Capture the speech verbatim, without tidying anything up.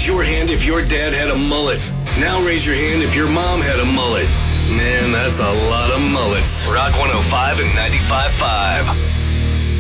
Raise your hand if your dad had a mullet. Now raise your hand if your mom had a mullet. Man, that's a lot of mullets. Rock one oh five and ninety-five point five.